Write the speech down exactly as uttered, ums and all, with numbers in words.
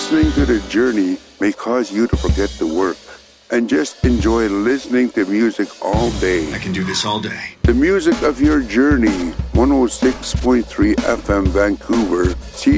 listening to the journey may cause you to forget the work and just enjoy listening to music all day. I can do this all day. The music of your journey, one oh six point three F M Vancouver, C